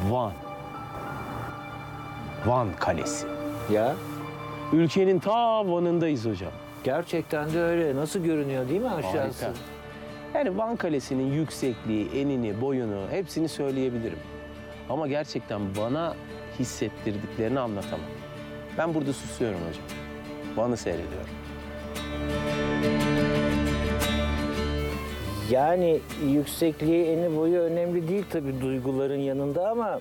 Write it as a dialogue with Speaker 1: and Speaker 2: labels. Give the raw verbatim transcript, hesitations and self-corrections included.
Speaker 1: Van. Van Kalesi.
Speaker 2: Ya
Speaker 1: Ülkenin ta Van'ındayız hocam.
Speaker 2: gerçekten de öyle. Nasıl görünüyor değil mi aşağısı?
Speaker 1: Harika. Yani Van Kalesi'nin yüksekliği, enini, boyunu hepsini söyleyebilirim. Ama gerçekten bana hissettirdiklerini anlatamam. Ben burada susuyorum hocam. Van'ı seyrediyorum.
Speaker 2: Yani yüksekliği, eni, boyu önemli değil tabii duyguların yanında ama